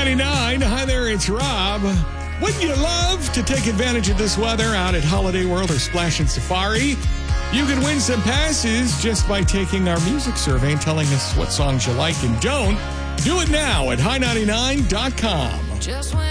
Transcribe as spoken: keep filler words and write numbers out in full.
ninety-nine. Hi there, it's Rob. Wouldn't you love to take advantage of this weather out at Holiday World or Splash and Safari? You can win some passes just by taking our music survey and telling us what songs you like and don't. Do it now at high ninety-nine dot com.